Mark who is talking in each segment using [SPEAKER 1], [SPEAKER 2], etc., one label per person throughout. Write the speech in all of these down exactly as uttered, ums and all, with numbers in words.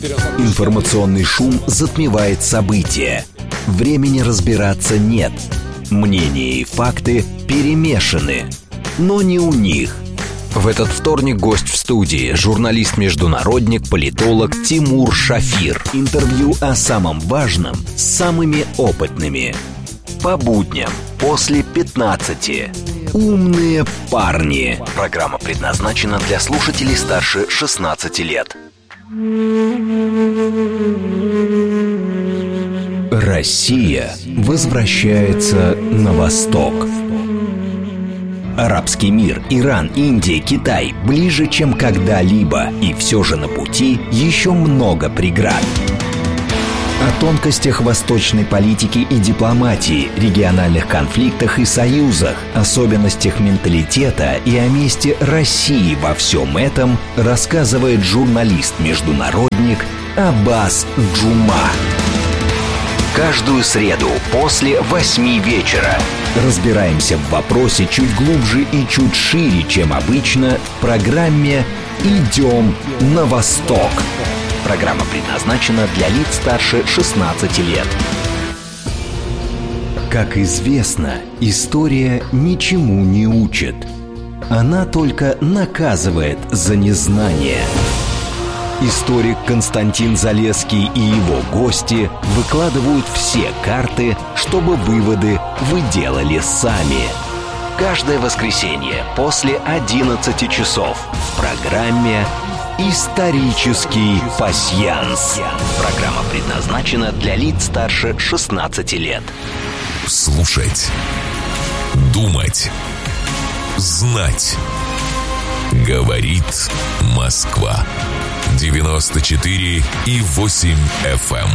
[SPEAKER 1] Информационный шум затмевает события. Времени разбираться нет. Мнения и факты перемешаны. Но не у них. В этот вторник гость в студии, журналист-международник, политолог Тимур Шафир. Интервью о самом важном с самыми опытными. По будням после пятнадцати. Умные парни. Программа предназначена для слушателей старше шестнадцати лет. Россия возвращается на восток. Арабский мир, Иран, Индия, Китай ближе, чем когда-либо. И все же на пути еще много преград. О тонкостях восточной политики и дипломатии, региональных конфликтах и союзах, особенностях менталитета и о месте России во всем этом рассказывает журналист-международник Аббас Джума. Каждую среду после восьми вечера разбираемся в вопросе чуть глубже и чуть шире, чем обычно, в программе «Идем на восток». Программа предназначена для лиц старше шестнадцати лет. Как известно, история ничему не учит. Она только наказывает за незнание. Историк Константин Залесский и его гости выкладывают все карты, чтобы выводы вы делали сами. Каждое воскресенье после одиннадцати часов в программе «Исторический пасьянс». Программа предназначена для лиц старше шестнадцати лет.
[SPEAKER 2] Слушать, думать, знать. Говорит Москва. девяносто четыре и восемь эф эм.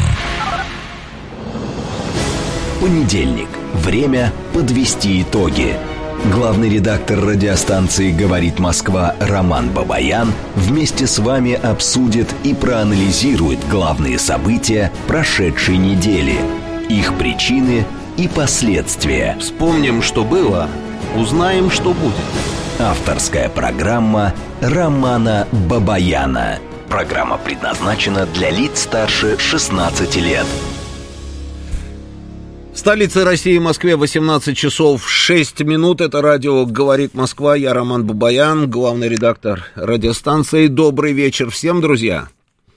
[SPEAKER 1] Понедельник. Время подвести итоги. Главный редактор радиостанции «Говорит Москва» Роман Бабаян вместе с вами обсудит и проанализирует главные события прошедшей недели, их причины и последствия.
[SPEAKER 3] Вспомним, что было, узнаем, что будет.
[SPEAKER 1] Авторская программа Романа Бабаяна. Программа предназначена для лиц старше шестнадцати лет.
[SPEAKER 3] В столице России, Москве, восемнадцать часов шесть минут. Это радио «Говорит Москва». Я Роман Бабаян, главный редактор радиостанции. Добрый вечер всем, друзья.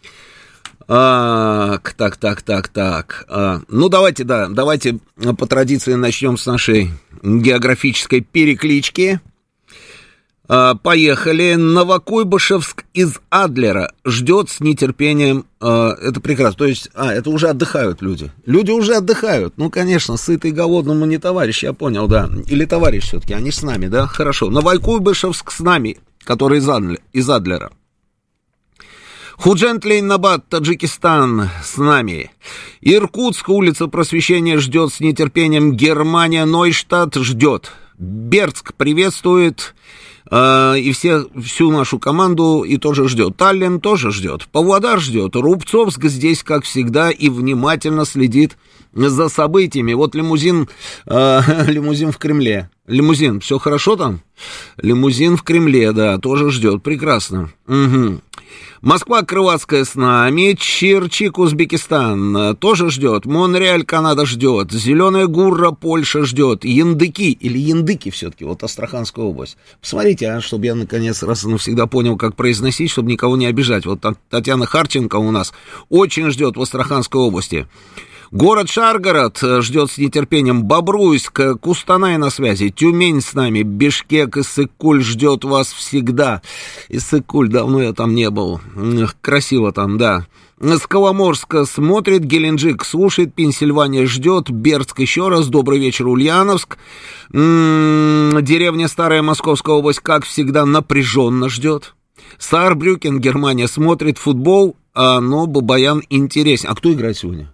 [SPEAKER 3] А, так, так, так, так. А, ну, давайте, да, давайте по традиции начнем с нашей географической переклички. Поехали. Новокуйбышевск из Адлера ждет с нетерпением. Это прекрасно. То есть, а, это уже отдыхают люди. Люди уже отдыхают. Ну, конечно, сытый голодному не товарищ, я понял, да. Или товарищ все-таки, они с нами, да? Хорошо. Новокуйбышевск с нами, который из Адлера. Худжент-Лейнабад, Таджикистан с нами. Иркутск, улица Просвещения ждет с нетерпением. Германия, Нойштадт ждет. Бердск приветствует. И все, всю нашу команду и тоже ждет. Таллин тоже ждет. Павлодар ждет. Рубцовск здесь, как всегда, и внимательно следит за событиями. Вот лимузин, э, лимузин в Кремле. Лимузин, все хорошо там? Лимузин в Кремле, да, тоже ждет. Прекрасно. Угу. Москва, Крылатская с нами. Черчик, Узбекистан тоже ждет. Монреаль, Канада ждет. Зеленая Гурра, Польша ждет. Яндыки, или Яндыки все-таки, вот Астраханская область. Посмотрите, а, чтобы я наконец раз и навсегда понял, как произносить, чтобы никого не обижать. Вот Татьяна Харченко у нас очень ждет в Астраханской области. Город Шаргород ждет с нетерпением. Бобруйск, Кустанай на связи. Тюмень с нами. Бишкек, Иссык-Куль ждет вас всегда. Иссык-Куль, давно я там не был. Красиво там, да. С Коломорска смотрит. Геленджик слушает. Пенсильвания ждет. Бердск еще раз. Добрый вечер, Ульяновск. М-м-м, деревня Старая Московская область, как всегда, напряженно ждет. Саарбрюкен, Германия, смотрит футбол. А, но Бабаян интересен. А кто играет сегодня?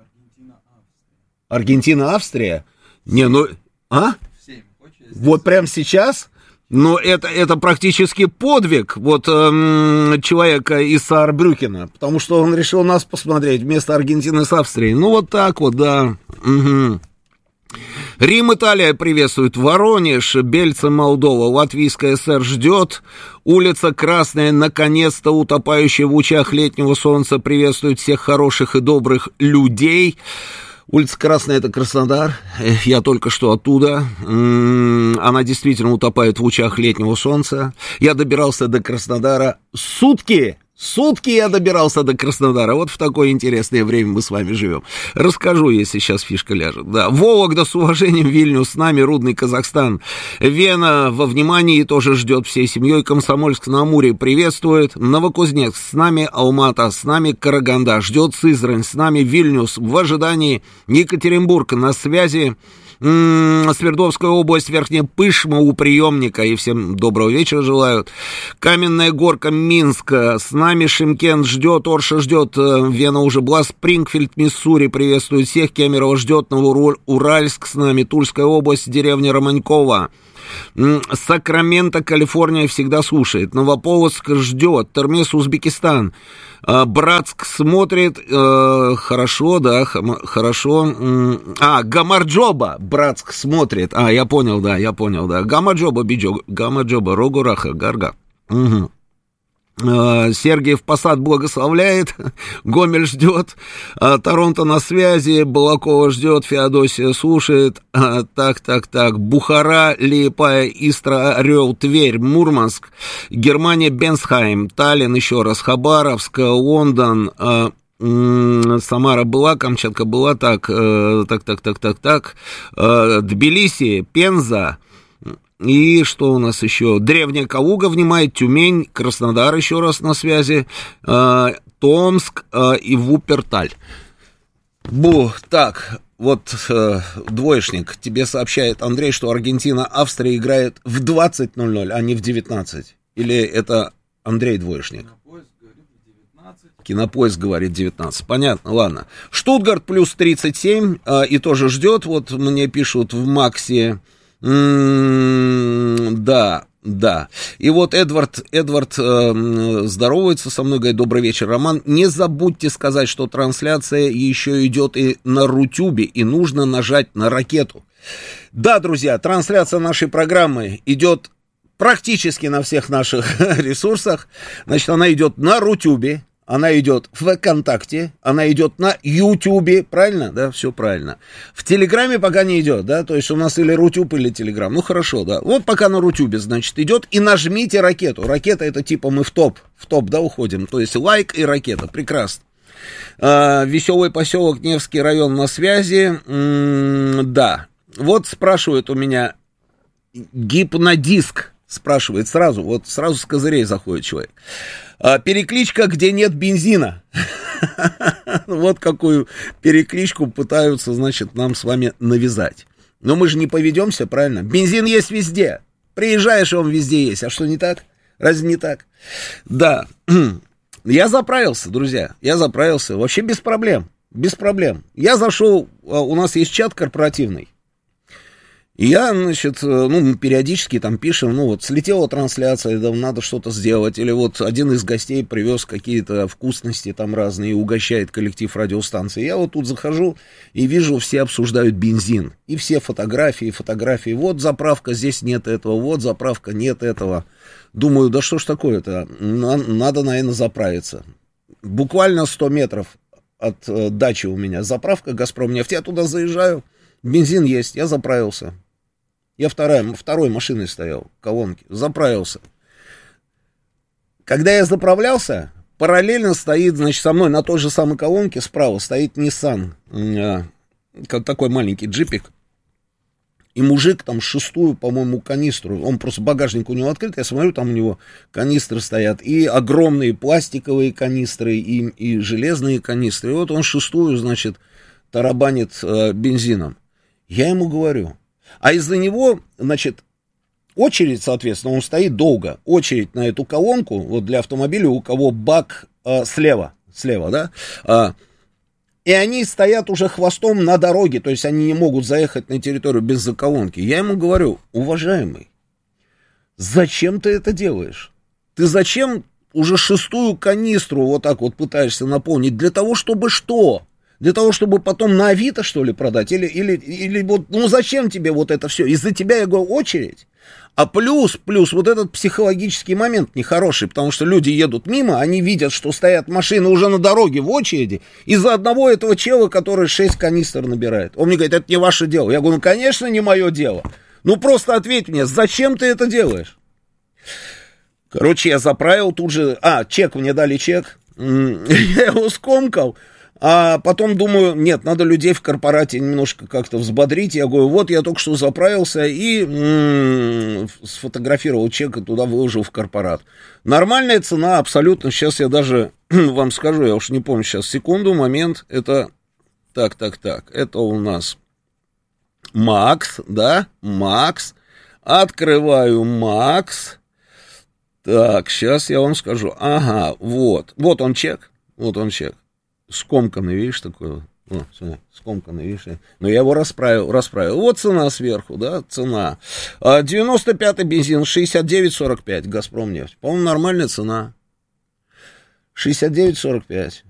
[SPEAKER 3] Аргентина, Австрия? Не, ну, а? Вот прямо сейчас? Но это, это практически подвиг вот эм, человека из Саарбрюкена, потому что он решил нас посмотреть вместо Аргентины с Австрией. Ну, вот так вот, да. Угу. Рим, Италия приветствует. Воронеж, Бельцы, Молдова. Латвийская ССР ждет. Улица Красная, наконец-то утопающая в лучах летнего солнца, приветствует всех хороших и добрых людей. Улица Красная — это Краснодар, я только что оттуда, она действительно утопает в лучах летнего солнца. Я добирался до Краснодара сутки, сутки я добирался до Краснодара, вот в такое интересное время мы с вами живем. Расскажу, если сейчас фишка ляжет. Да. Вологда с уважением, Вильнюс с нами, Рудный Казахстан, Вена во внимании тоже ждет всей семьей, Комсомольск-на-Амуре приветствует, Новокузнецк с нами, Алмата с нами, Караганда ждет, Сызрань с нами, Вильнюс в ожидании, Екатеринбург на связи, Свердловская область, Верхняя Пышма у приемника, и всем доброго вечера желают. Каменная Горка, Минск, с нами Шимкент ждет, Орша ждет, Вена уже была, Спрингфилд, Миссури приветствует всех, Кемерово ждет, Новоуральск с нами, Тульская область, деревня Романькова. Сакраменто, Калифорния всегда слушает. Новополоцк ждет. Термес, Узбекистан. Братск смотрит. Э, хорошо, да, хорошо. А, Гамарджоба. Братск смотрит. А, я понял, да, я понял, да. Гамарджоба, Биджо. Гамарджоба, Рогураха, Гарга. Угу. Сергиев Посад благословляет, Гомель ждет, Торонто на связи, Балакова ждет, Феодосия слушает, так, так, так, Бухара, Лиепая, Истра, Орел, Тверь, Мурманск, Германия, Бенсхайм, Таллин, еще раз, Хабаровск, Лондон, Самара была, Камчатка была, так, так, так, так, так, так, Тбилиси, Пенза. И что у нас еще? Древняя Калуга внимает, Тюмень, Краснодар еще раз на связи, э, Томск э, и Вуперталь. Бу, так, вот э, двоечник, тебе сообщает Андрей, что Аргентина, Австрия играет в двадцать ноль ноль, а не в девятнадцать. Или это Андрей двоечник? Кинопоиск говорит девятнадцать. Понятно, ладно. Штутгарт плюс тридцать семь э, и тоже ждет, вот мне пишут в Максе. М-м, да, да. И вот Эдвард, Эдвард э, здоровается со мной, говорит, добрый вечер, Роман. Не забудьте сказать, что трансляция еще идет и на Рутюбе, и нужно нажать на ракету. Да, друзья, трансляция нашей программы идет практически на всех наших ресурсах. Значит, она идет на Рутюбе. Она идет в ВКонтакте, она идет на Ютубе, правильно? Да, все правильно. В Телеграме пока не идет, да, то есть у нас или Рутюб, или Телеграм. Ну, хорошо, да. Вот пока на Рутюбе, значит, идет, и нажмите ракету. Ракета — это типа мы в топ, в топ, да, уходим. То есть лайк и ракета, прекрасно. А, веселый поселок, Невский район на связи. М-м, да. Вот спрашивают у меня, гипнодиск спрашивает сразу, вот сразу с козырей заходит человек. Перекличка, где нет бензина. Вот какую перекличку пытаются, значит, нам с вами навязать. Но мы же не поведемся, правильно? Бензин есть везде. Приезжаешь, и он везде есть. А что, не так? Разве не так? Да. Я заправился, друзья. Я заправился. Вообще без проблем. Без проблем. Я зашел, у нас есть чат корпоративный. И я, значит, ну, мы периодически там пишем, ну, вот, слетела трансляция, да, надо что-то сделать, или вот один из гостей привез какие-то вкусности там разные и угощает коллектив радиостанции. Я вот тут захожу и вижу, все обсуждают бензин, и все фотографии, фотографии, вот заправка, здесь нет этого, вот заправка, нет этого. Думаю, да что ж такое-то, надо, наверное, заправиться. Буквально сто метров от э, дачи у меня заправка «Газпромнефть», я туда заезжаю, бензин есть, я заправился. Я вторая, второй машиной стоял, колонки, заправился. Когда я заправлялся, параллельно стоит, значит, со мной на той же самой колонке справа стоит Nissan, э, такой маленький джипик. И мужик там шестую, по-моему, канистру, он просто багажник у него открыт, я смотрю, там у него канистры стоят, и огромные пластиковые канистры, и, и железные канистры. И вот он шестую, значит, тарабанит э, бензином. Я ему говорю, а из-за него, значит, очередь, соответственно, он стоит долго, очередь на эту колонку, вот для автомобиля, у кого бак э, слева, слева, да, э, и они стоят уже хвостом на дороге, то есть они не могут заехать на территорию без заколонки. Я ему говорю, уважаемый, зачем ты это делаешь? Ты зачем уже шестую канистру вот так вот пытаешься наполнить? Для того, чтобы что? Для того, чтобы потом на Авито, что ли, продать? Или, или, или вот, ну зачем тебе вот это все? Из-за тебя, я говорю, очередь? А плюс, плюс вот этот психологический момент нехороший, потому что люди едут мимо, они видят, что стоят машины уже на дороге в очереди, из-за одного этого чела, который шесть канистр набирает. Он мне говорит, это не ваше дело. Я говорю, ну, конечно, не мое дело. Ну, просто ответь мне, зачем ты это делаешь? Короче, я заправил тут же, а, чек, мне дали чек, я его скомкал. А потом думаю, нет, надо людей в корпорате немножко как-то взбодрить. Я говорю, вот я только что заправился и м-м, сфотографировал чек и туда выложил в корпорат. Нормальная цена, абсолютно. Сейчас я даже вам скажу, я уж не помню сейчас, секунду, момент. Это, так, так, так, это у нас Макс, да, Макс. Открываю Макс. Так, сейчас я вам скажу. Ага, вот, вот он чек, вот он чек. Скомканный, видишь, такой, о, смотри, скомканный, видишь, но я его расправил, расправил, вот цена сверху, да, цена, девяносто пятый бензин, шестьдесят девять сорок пять, Газпром нефть, по-моему, нормальная цена, шестьдесят девять сорок пять,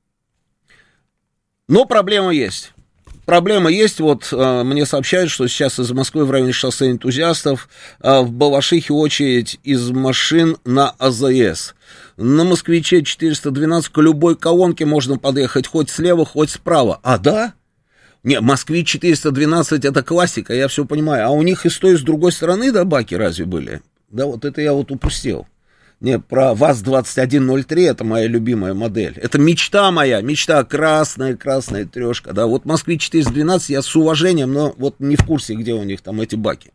[SPEAKER 3] но проблема есть. Проблема есть, вот э, мне сообщают, что сейчас из Москвы в районе шоссе Энтузиастов э, в Балашихе очередь из машин на АЗС. На Москвиче четыреста двенадцать к любой колонке можно подъехать хоть слева, хоть справа. А, да? Не, Москвич четыреста двенадцать это классика, я все понимаю. А у них и с той, и с другой стороны, да, баки разве были? Да, вот это я вот упустил. Не, про ВАЗ двадцать один ноль три, это моя любимая модель. Это мечта моя, мечта, красная, красная трешка, да. Вот Москвич четыреста двенадцать я с уважением, но вот не в курсе, где у них там эти баки.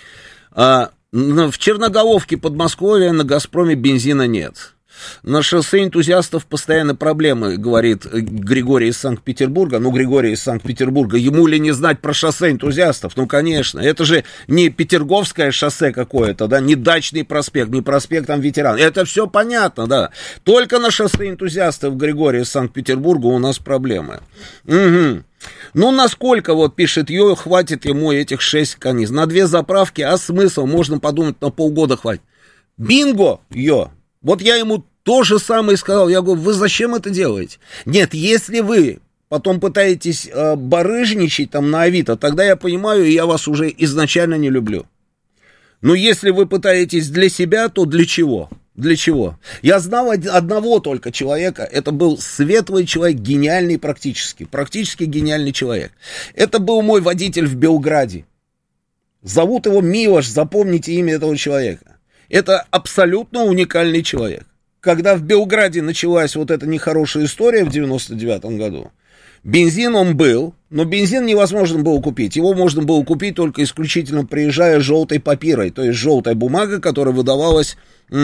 [SPEAKER 3] А, в Черноголовке, Подмосковье, на Газпроме бензина нет. На шоссе Энтузиастов постоянно проблемы, говорит Григорий из Санкт-Петербурга. Ну, Григорий из Санкт-Петербурга, ему ли не знать про шоссе Энтузиастов? Ну, конечно, это же не Петерговское шоссе какое-то, да, не Дачный проспект, не проспект там Ветеран. Это все понятно, да. Только на шоссе Энтузиастов, Григорий из Санкт-Петербурга, у нас проблемы. Угу. Ну, насколько, вот пишет Йо, хватит ему этих шесть каниз? На две заправки, а смысл? Можно подумать, на полгода хватит. Бинго, Йо! Вот я ему то же самое сказал. Я говорю, вы зачем это делаете? Нет, если вы потом пытаетесь э, барыжничать там на Авито, тогда я понимаю, и я вас уже изначально не люблю. Но если вы пытаетесь для себя, то для чего? Для чего? Я знал одного только человека. Это был светлый человек, гениальный практически. Практически гениальный человек. Это был мой водитель в Белграде. Зовут его Милош, запомните имя этого человека. Это абсолютно уникальный человек. Когда в Белграде началась вот эта нехорошая история в девяносто девятом году, бензин он был, но бензин невозможно было купить. Его можно было купить только исключительно приезжая желтой папирой, то есть желтая бумага, которая выдавалась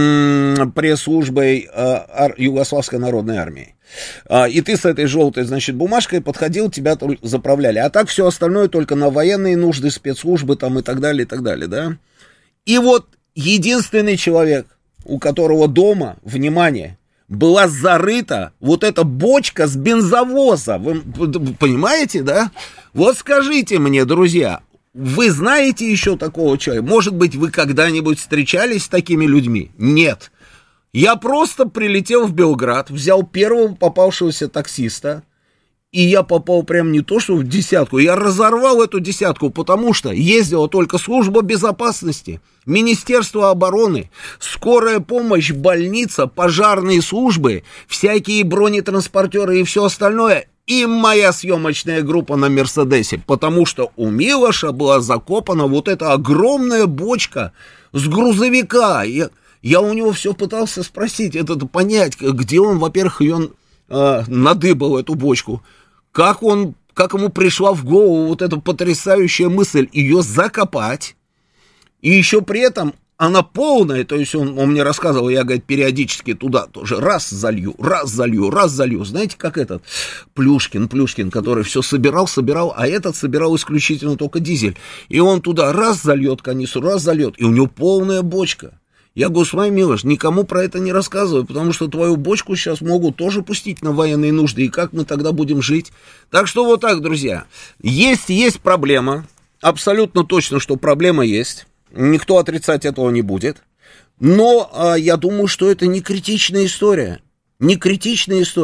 [SPEAKER 3] м- пресс-службой э, Югославской народной армии. А, и ты с этой желтой, значит, бумажкой подходил, тебя заправляли. А так все остальное только на военные нужды, спецслужбы там и так далее, и так далее, да. И вот единственный человек, у которого дома, внимание, была зарыта вот эта бочка с бензовоза. Вы понимаете, да? Вот скажите мне, друзья, вы знаете еще такого человека? Может быть, вы когда-нибудь встречались с такими людьми? Нет. Я просто прилетел в Белград, взял первого попавшегося таксиста, и я попал прям не то, что в десятку, я разорвал эту десятку, потому что ездила только служба безопасности, Министерство обороны, скорая помощь, больница, пожарные службы, всякие бронетранспортеры и все остальное, и моя съемочная группа на Мерседесе, потому что у Милоша была закопана вот эта огромная бочка с грузовика. Я, я у него все пытался спросить, это понять, где он, во-первых, ее э, надыбал, эту бочку. Как он, как ему пришла в голову вот эта потрясающая мысль ее закопать, и еще при этом она полная, то есть он, он мне рассказывал, я, говорит, периодически туда тоже раз залью, раз залью, раз залью, знаете, как этот Плюшкин, Плюшкин, который все собирал, собирал, а этот собирал исключительно только дизель, и он туда раз зальет канистру, раз зальет, и у него полная бочка. Я говорю, смотри, Милош, никому про это не рассказывай, потому что твою бочку сейчас могут тоже пустить на военные нужды, и как мы тогда будем жить? Так что вот так, друзья, есть, есть проблема, абсолютно точно, что проблема есть, никто отрицать этого не будет, но а, я думаю, что это не критичная история, не критичная история.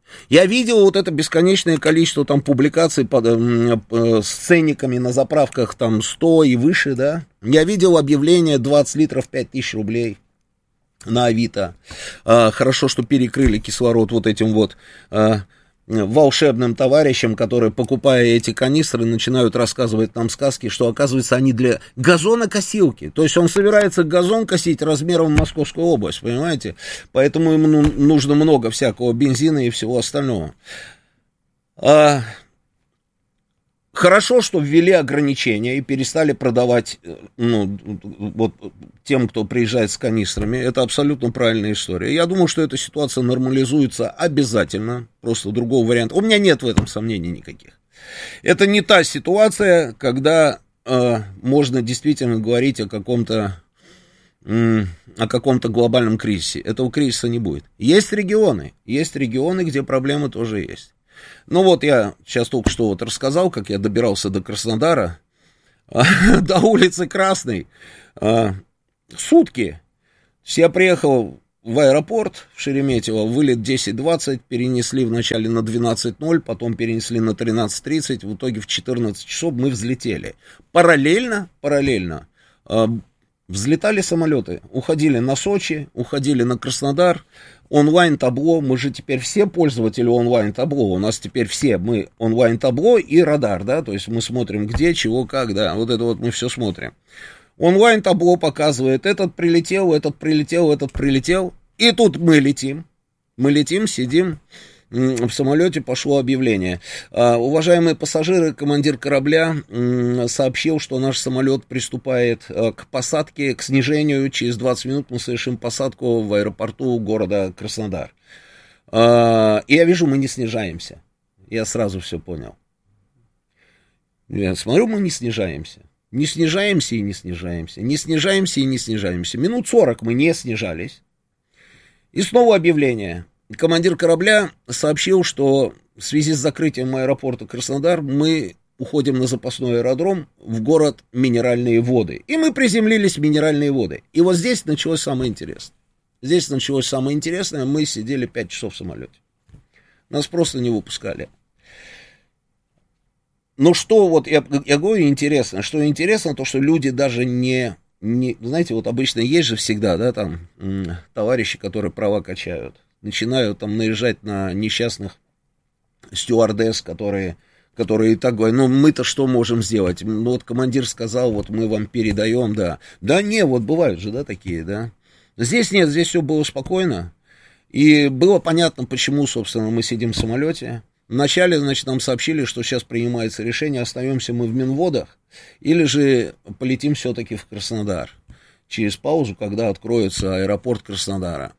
[SPEAKER 3] Я видел вот это бесконечное количество там публикаций под, э, с ценниками на заправках там сто и выше, да. Я видел объявление двадцать литров пять тысяч рублей на Авито. Э, хорошо, что перекрыли кислород вот этим вот э, волшебным товарищам, которые, покупая эти канистры, начинают рассказывать нам сказки, что, оказывается, они для газонокосилки. То есть он собирается газон косить размером в Московскую область, понимаете? Поэтому ему нужно много всякого бензина и всего остального. А... Хорошо, что ввели ограничения и перестали продавать, ну, вот, тем, кто приезжает с канистрами. Это абсолютно правильная история. Я думаю, что эта ситуация нормализуется обязательно. Просто другого варианта. У меня нет в этом сомнений никаких. Это не та ситуация, когда э, можно действительно говорить о каком-то, э, о каком-то глобальном кризисе. Этого кризиса не будет. Есть регионы. Есть регионы, где проблемы тоже есть. Ну вот я сейчас только что вот рассказал, как я добирался до Краснодара, до улицы Красной, сутки. Я приехал в аэропорт в Шереметьево, вылет десять двадцать, перенесли вначале на двенадцать ноль, потом перенесли на тринадцать тридцать, в итоге в четырнадцать часов мы взлетели. Параллельно, параллельно взлетали самолеты, уходили на Сочи, уходили на Краснодар. Онлайн-табло, мы же теперь все пользователи онлайн-табло, у нас теперь все, мы онлайн-табло и радар, да, то есть мы смотрим где, чего, как, да, вот это вот мы все смотрим. Онлайн-табло показывает, этот прилетел, этот прилетел, этот прилетел, и тут мы летим, мы летим, сидим, в самолете пошло объявление. Уважаемые пассажиры, командир корабля сообщил, что наш самолет приступает к посадке, к снижению. Через двадцать минут мы совершим посадку в аэропорту города Краснодар. И я вижу, мы не снижаемся. Я сразу все понял. Я смотрю, мы не снижаемся. Не снижаемся и не снижаемся. Не снижаемся и не снижаемся. Минут сорок мы не снижались. И снова объявление. Командир корабля сообщил, что в связи с закрытием аэропорта Краснодар мы уходим на запасной аэродром в город Минеральные воды. И мы приземлились в Минеральные воды. И вот здесь началось самое интересное. Здесь началось самое интересное. Мы сидели пять часов в самолете. Нас просто не выпускали. Но что вот, я, я говорю, интересно. Что интересно, то, что люди даже не... не знаете, вот обычно есть же всегда, да, там, товарищи, которые права качают. Начинают там наезжать на несчастных стюардесс, которые, которые и так говорят, ну мы-то что можем сделать? Ну вот командир сказал, вот мы вам передаем, да. Да не, вот бывают же, да, такие, да. Здесь нет, здесь все было спокойно. И было понятно, почему, собственно, мы сидим в самолете. Вначале, значит, нам сообщили, что сейчас принимается решение, остаемся мы в Минводах, или же полетим все-таки в Краснодар. Через паузу, когда откроется аэропорт Краснодара.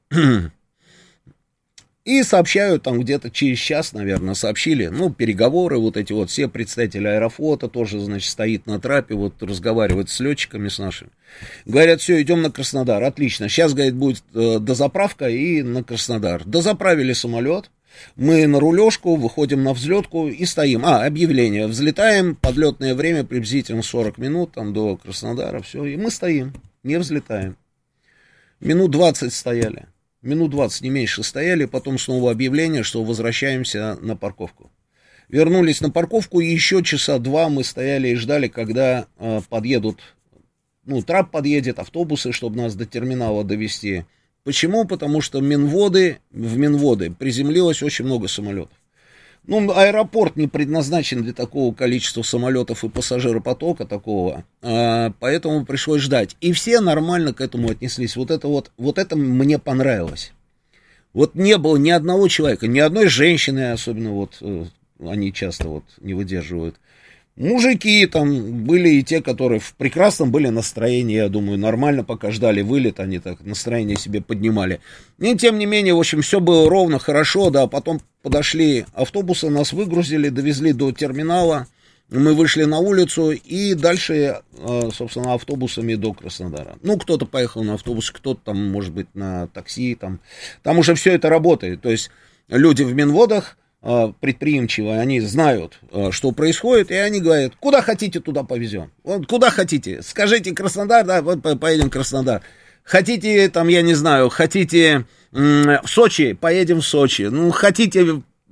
[SPEAKER 3] И сообщают там где-то через час, наверное, сообщили, ну, переговоры, вот эти вот, все представители Аэрофлота тоже, значит, стоит на трапе, вот, разговаривает с летчиками, с нашими. Говорят, все, идем на Краснодар, отлично, сейчас, говорит, будет э, дозаправка и на Краснодар. Дозаправили самолет, мы на рулежку, выходим на взлетку и стоим. А, объявление, взлетаем, подлетное время приблизительно сорок минут, там, до Краснодара, все, и мы стоим, не взлетаем. Минут двадцать стояли. Минут двадцать, не меньше стояли, потом снова объявление, что возвращаемся на парковку. Вернулись на парковку, и еще часа два мы стояли и ждали, когда э, подъедут, ну, трап подъедет, автобусы, чтобы нас до терминала довезти. Почему? Потому что Минводы, в Минводы приземлилось очень много самолетов. Ну, аэропорт не предназначен для такого количества самолетов и пассажиропотока такого, а, поэтому пришлось ждать. И все нормально к этому отнеслись. Вот это вот, вот это мне понравилось. Вот не было ни одного человека, ни одной женщины, особенно вот, они часто вот не выдерживают. Мужики там были и те, которые в прекрасном были настроении, я думаю, нормально, пока ждали вылет, они так настроение себе поднимали. И тем не менее, в общем, все было ровно, хорошо, да, потом подошли автобусы, нас выгрузили, довезли до терминала, мы вышли на улицу и дальше, собственно, автобусами до Краснодара. Ну, кто-то поехал на автобусе, кто-то там, может быть, на такси, там, там уже все это работает, то есть люди в Минводах, предприимчивые, они знают, что происходит, и они говорят, куда хотите, туда повезем. Вот куда хотите. Скажите Краснодар, да, вот поедем в Краснодар. Хотите, там, я не знаю, хотите в Сочи, поедем в Сочи. Ну, хотите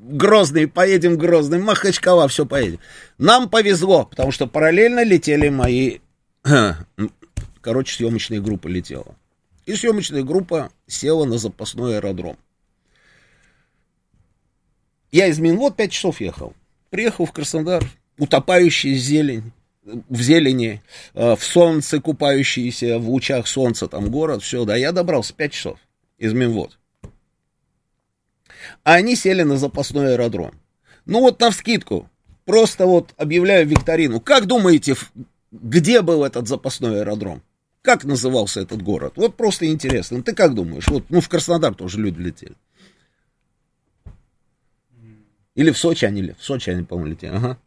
[SPEAKER 3] Грозный, поедем в Грозный, Махачкала, все поедем. Нам повезло, потому что параллельно летели мои, короче, съемочная группа летела. И съемочная группа села на запасной аэродром. Я из Минвод пять часов ехал. Приехал в Краснодар, утопающий в зелень, в зелени, в солнце купающийся, в лучах солнца там город, все, да, я добрался пять часов из Минвод. А они сели на запасной аэродром. Ну вот навскидку, просто вот объявляю викторину. Как думаете, где был этот запасной аэродром? Как назывался этот город? Вот просто интересно. Ты как думаешь? Вот, ну в Краснодар тоже люди летели. Или в Сочи они, в Сочи они, по-моему, летели. Ага.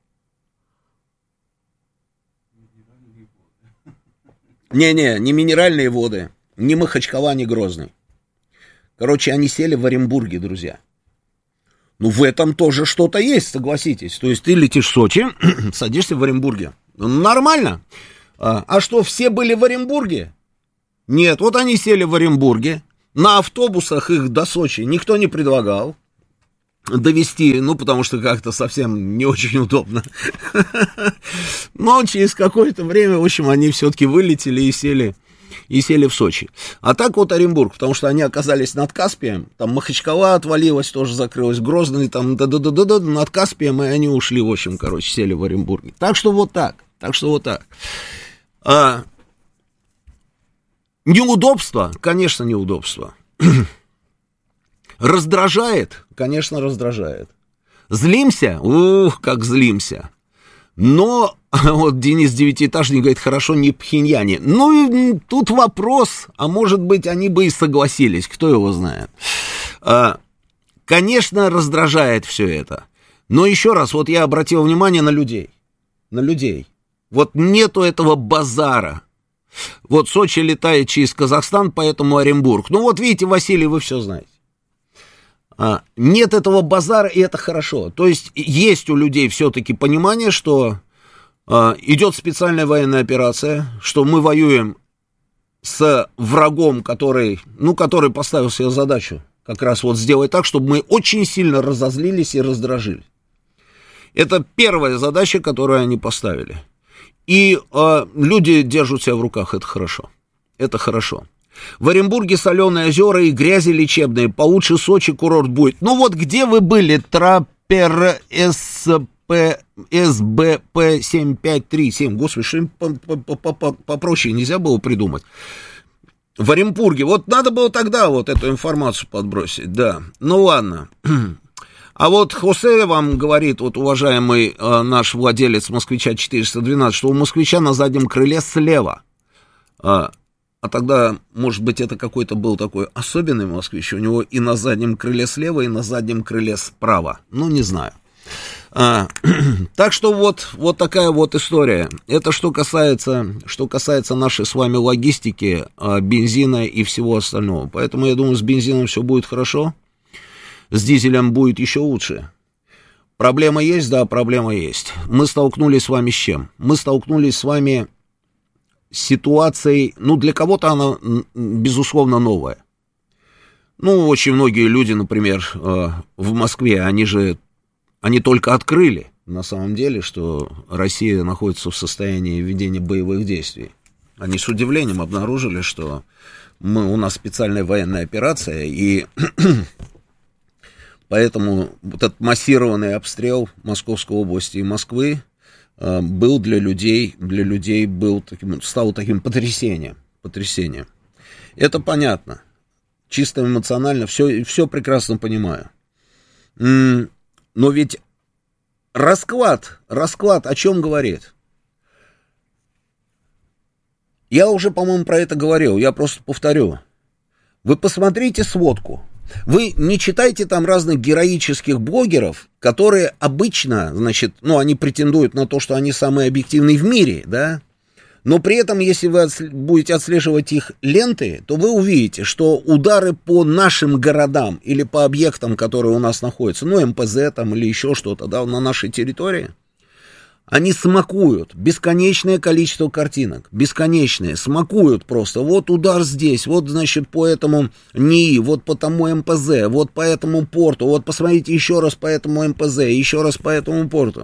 [SPEAKER 3] Не-не, не минеральные воды, ни Махачкала, ни Грозный. Короче, они сели в Оренбурге, друзья. Ну, в этом тоже что-то есть, согласитесь. То есть ты летишь в Сочи, садишься в Оренбурге. Ну, нормально. А, а что, все были в Оренбурге? Нет, вот они сели в Оренбурге. На автобусах их до Сочи никто не предлагал довести, ну, потому что как-то совсем не очень удобно. Но через какое-то время, в общем, они все-таки вылетели и сели, и сели в Сочи. А так вот Оренбург, потому что они оказались над Каспием, там Махачкала отвалилась, тоже закрылась, Грозный, там да-да-да-да, над Каспием, и они ушли, в общем, короче, сели в Оренбурге. Так что вот так, так что вот так. А, неудобство, конечно, неудобство. Раздражает? Конечно, раздражает. Злимся? Ух, как злимся. Но, вот Денис Девятиэтажник говорит, хорошо, не пхеньяне. Ну, тут вопрос, а может быть, они бы и согласились, кто его знает. А, конечно, раздражает все это. Но еще раз, вот я обратил внимание на людей. На людей. Вот нету этого базара. Вот Сочи летает через Казахстан, поэтому Оренбург. Ну, вот видите, Василий, вы все знаете. А, нет этого базара, и это хорошо. То есть есть у людей все-таки понимание, что а, идет специальная военная операция, что мы воюем с врагом, который, ну, который поставил себе задачу как раз вот сделать так, чтобы мы очень сильно разозлились и раздражили. Это первая задача, которую они поставили. И а, люди держат себя в руках, это хорошо. Это хорошо. В Оренбурге соленые озера и грязи лечебные, получше Сочи курорт будет. Ну вот где вы были, Траппер эс бэ пэ семь пять три семь, господи, что-нибудь попроще нельзя было придумать. В Оренбурге, вот надо было тогда вот эту информацию подбросить, да, ну ладно. А вот Хосе вам говорит, вот уважаемый э, наш владелец Москвича четыреста двенадцать, что у Москвича на заднем крыле слева. Э, а тогда, может быть, это какой-то был такой особенный Москвич, у него и на заднем крыле слева, и на заднем крыле справа. Ну, не знаю. А, так что вот, вот такая вот история. Это что касается, что касается нашей с вами логистики, а, бензина и всего остального. Поэтому я думаю, с бензином все будет хорошо. С дизелем будет еще лучше. Проблема есть? Да, проблема есть. Мы столкнулись с вами с чем? Мы столкнулись с вами с ситуацией, ну, для кого-то она, безусловно, новая. Ну, очень многие люди, например, в Москве, они же, они только открыли, на самом деле, что Россия находится в состоянии ведения боевых действий. Они с удивлением обнаружили, что мы, у нас специальная военная операция, и поэтому вот этот массированный обстрел Московской области и Москвы был для людей, для людей был таким, стал таким потрясением, потрясением. Это понятно, чисто эмоционально, все, все прекрасно понимаю. Но ведь расклад, расклад о чем говорит? Я уже, по-моему, про это говорил, я просто повторю. Вы посмотрите сводку. Вы не читайте там разных героических блогеров, которые обычно, значит, ну, они претендуют на то, что они самые объективные в мире, да, но при этом, если вы будете отслеживать их ленты, то вы увидите, что удары по нашим городам или по объектам, которые у нас находятся, ну, эм пэ зэ там или еще что-то, да, на нашей территории, Они смакуют бесконечное количество картинок, бесконечное, смакуют просто. Вот удар здесь, вот, значит, по этому НИИ, вот по тому эм пэ зэ, вот по этому порту, вот посмотрите еще раз по этому эм пэ зэ, еще раз по этому порту.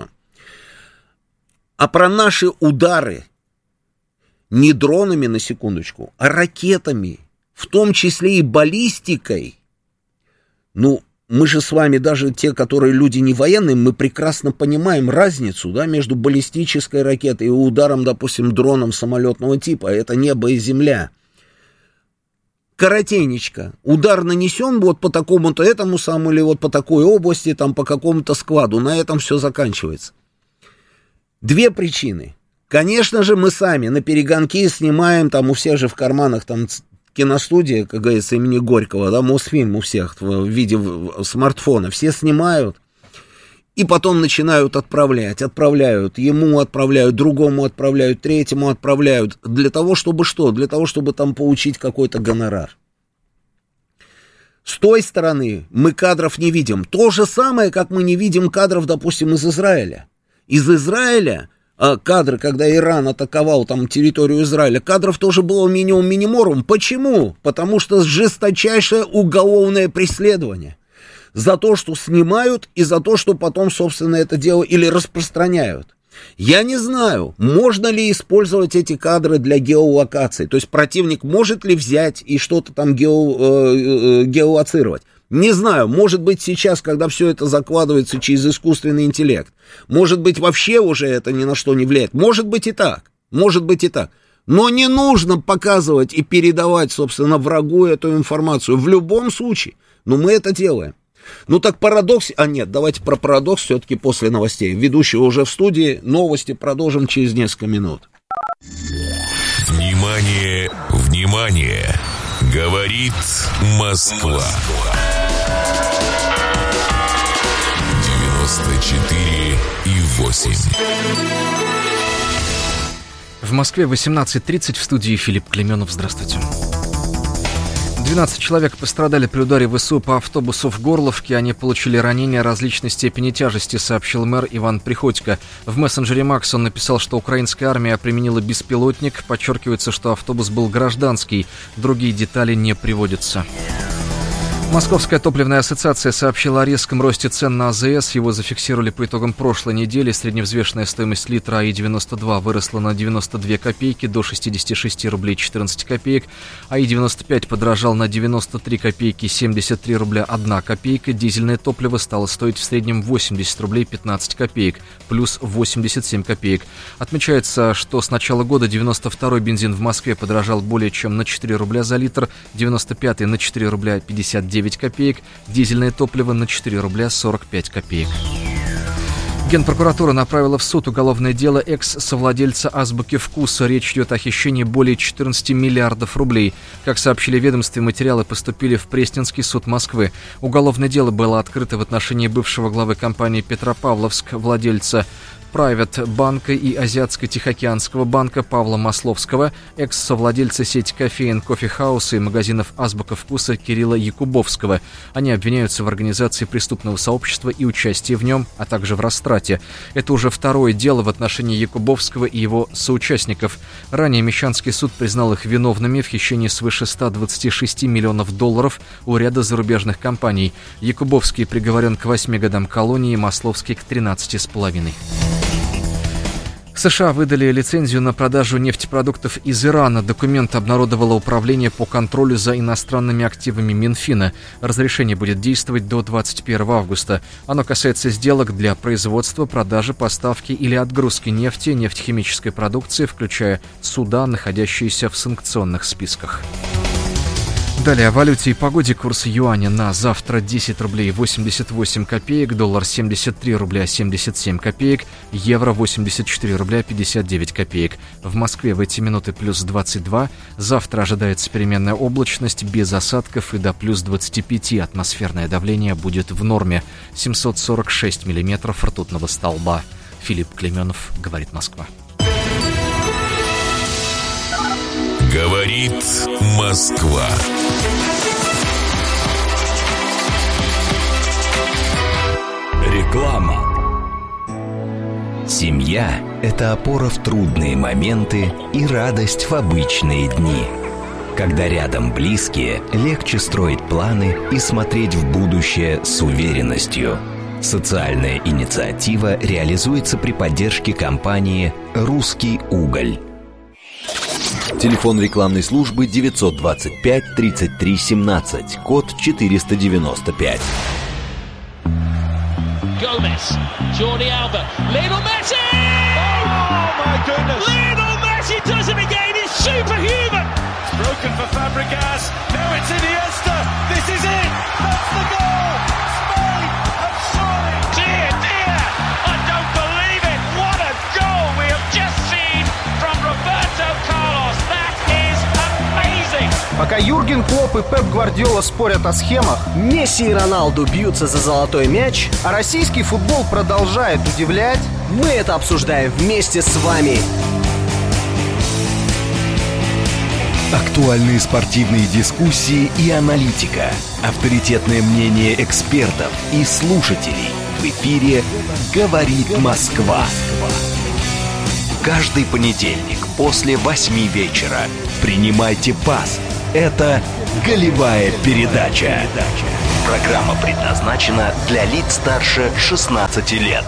[SPEAKER 3] А про наши удары не дронами, на секундочку, а ракетами, в том числе и баллистикой, ну, мы же с вами, даже те, которые люди не военные, мы прекрасно понимаем разницу, да, между баллистической ракетой и ударом, допустим, дроном самолетного типа. Это небо и земля. Коротенечко. Удар нанесен вот по такому-то этому самому, или вот по такой области, там, по какому-то складу. На этом все заканчивается. Две причины. Конечно же, мы сами на перегонки снимаем, там, у всех же в карманах, там, киностудия, как говорится, имени Горького, да, Мосфильм у всех в виде смартфона, все снимают, и потом начинают отправлять, отправляют, ему отправляют, другому отправляют, третьему отправляют, для того, чтобы что? Для того, чтобы там получить какой-то гонорар. С той стороны мы кадров не видим. То же самое, как мы не видим кадров, допустим, из Израиля. Из Израиля кадры, когда Иран атаковал там территорию Израиля, кадров тоже было минимум миниморум. Почему? Потому что жесточайшее уголовное преследование. За то, что снимают, и за то, что потом, собственно, это дело или распространяют. Я не знаю, можно ли использовать эти кадры для геолокации. То есть противник может ли взять и что-то там гео, э, э, геолоцировать. Не знаю, может быть сейчас, когда все это закладывается через искусственный интеллект, может быть вообще уже это ни на что не влияет, может быть и так, может быть и так, но не нужно показывать и передавать, собственно, врагу эту информацию, в любом случае, но мы это делаем. Ну так парадокс, а нет, давайте про парадокс все-таки после новостей, ведущий уже в студии, новости продолжим через несколько минут.
[SPEAKER 2] Внимание, внимание, говорит Москва. девяносто четыре и восемь.
[SPEAKER 4] В Москве восемнадцать тридцать, в студии Филипп Клеменов. Здравствуйте. двенадцать человек пострадали при ударе ВСУ по автобусу в Горловке. Они получили ранения различной степени тяжести, сообщил мэр Иван Приходько. В мессенджере Макс он написал, что украинская армия применила беспилотник. Подчеркивается, что автобус был гражданский. Другие детали не приводятся. Московская топливная ассоциация сообщила о резком росте цен на АЗС. Его зафиксировали по итогам прошлой недели. Средневзвешенная стоимость литра АИ девяносто два выросла на девяносто две копейки до шестьдесят шесть рублей четырнадцать копеек. АИ девяносто пять подорожал на девяносто три копейки семьдесят три рубля одна копейка. Дизельное топливо стало стоить в среднем восемьдесят рублей пятнадцать копеек, плюс восемьдесят семь копеек. Отмечается, что с начала года девяносто второй бензин в Москве подорожал более чем на четыре рубля за литр, девяносто пятый на четыре рубля пятьдесят девять копеек, дизельное топливо на четыре рубля сорок пять копеек. Генпрокуратура направила в суд уголовное дело экс-совладельца «Азбуки вкуса». Речь идет о хищении более четырнадцати миллиардов рублей. Как сообщили в ведомстве, материалы поступили в Пресненский суд Москвы. Уголовное дело было открыто в отношении бывшего главы компании «Петропавловск», владельца Private банка и Азиатско-Тихоокеанского банка Павла Масловского, экс-совладельца сети кофеин «Кофе Хаус» и магазинов «Азбука вкуса» Кирилла Якубовского. Они обвиняются в организации преступного сообщества и участии в нем, а также в растрате. Это уже второе дело в отношении Якубовского и его соучастников. Ранее Мещанский суд признал их виновными в хищении свыше ста двадцати шести миллионов долларов у ряда зарубежных компаний. Якубовский приговорен к восьми годам колонии, Масловский к тринадцати с половиной. США выдали лицензию на продажу нефтепродуктов из Ирана. Документ обнародовало Управление по контролю за иностранными активами Минфина. Разрешение будет действовать до двадцать первого августа. Оно касается сделок для производства, продажи, поставки или отгрузки нефти, нефтехимической продукции, включая суда, находящиеся в санкционных списках. Далее о валюте и погоде. Курс юаня на завтра десять рублей восемьдесят восемь копеек, доллар семьдесят три рубля семьдесят семь копеек, евро восемьдесят четыре рубля пятьдесят девять копеек. В Москве в эти минуты плюс двадцать два. Завтра ожидается переменная облачность без осадков и до плюс двадцати пяти. Атмосферное давление будет в норме. семьсот сорок шесть миллиметров ртутного столба. Филипп Клеменов, говорит Москва.
[SPEAKER 2] Говорит Москва.
[SPEAKER 1] Реклама. Семья – это опора в трудные моменты и радость в обычные дни. Когда рядом близкие, легче строить планы и смотреть в будущее с уверенностью. Социальная инициатива реализуется при поддержке компании «Русский уголь».
[SPEAKER 5] Телефон рекламной службы девятьсот двадцать пять тридцать три семнадцать, код четыреста девяносто пять.
[SPEAKER 6] Gomez, Jordi Alba, Lionel Messi! Oh my goodness! Lionel Messi does it again, it's superhuman! It's broken for Fabregas, now it's Iniesta, this is it! That's the goal! Spain have scored! Dear, dear, I don't believe it! What a goal we have just seen from Roberto Carlos! That is amazing!
[SPEAKER 7] Пока Юрген Клопп и Пеп Гвардиола спорят о схемах,
[SPEAKER 8] Месси и Роналду бьются за золотой мяч,
[SPEAKER 7] а российский футбол продолжает удивлять,
[SPEAKER 8] мы это обсуждаем вместе с вами.
[SPEAKER 1] Актуальные спортивные дискуссии и аналитика, авторитетное мнение экспертов и слушателей. В эфире «Говорит Москва». Каждый понедельник после восьми вечера принимайте пас. Это «Голевая передача». Программа предназначена для лиц старше шестнадцати лет.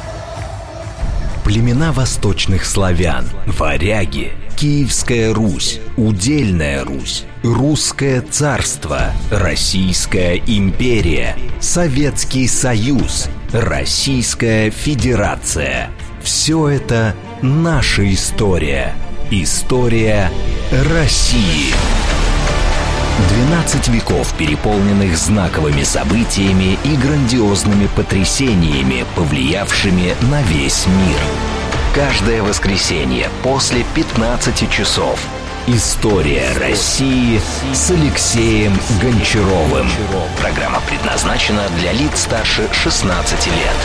[SPEAKER 1] Племена восточных славян, варяги, Киевская Русь, Удельная Русь, Русское царство, Российская империя, Советский Союз, Российская Федерация. Все это наша история. История России. двенадцать веков, переполненных знаковыми событиями и грандиозными потрясениями, повлиявшими на весь мир. Каждое воскресенье после пятнадцати часов. История России с Алексеем Гончаровым. Программа предназначена для лиц старше шестнадцати лет.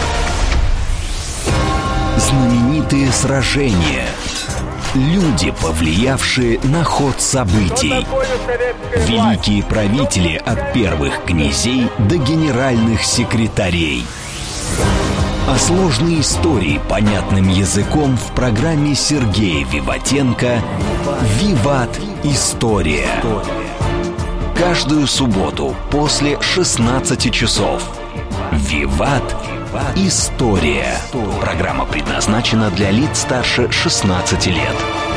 [SPEAKER 1] Знаменитые сражения. Люди, повлиявшие на ход событий. Великие правители от первых князей до генеральных секретарей. О сложной истории понятным языком в программе Сергея Виватенко «Виват. История». Каждую субботу после шестнадцати часов. «Виват. История». Программа предназначена для лиц старше шестнадцати лет.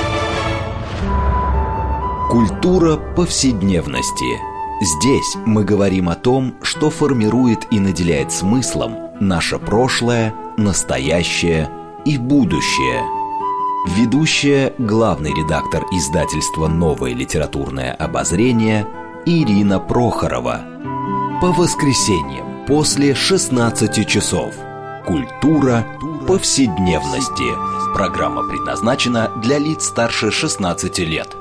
[SPEAKER 5] Культура повседневности. Здесь мы говорим о том, что формирует и наделяет смыслом наше прошлое, настоящее и будущее. Ведущая, главный редактор издательства «Новое литературное обозрение» Ирина Прохорова. По воскресеньям после шестнадцати часов. Культура повседневности. Программа предназначена для лиц старше шестнадцати лет.